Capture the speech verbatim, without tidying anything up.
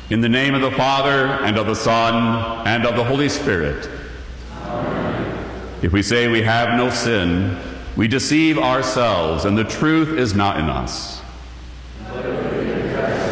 In the name of the Father, and of the Son, and of the Holy Spirit. Amen. If we say we have no sin, we deceive ourselves, and the truth is not in us.